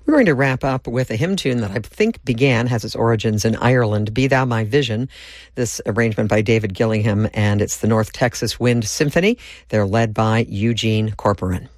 We're going to wrap up with a hymn tune that I think has its origins in Ireland, Be Thou My Vision. This arrangement by David Gillingham, and it's the North Texas Wind Symphony. They're led by Eugene Corporon.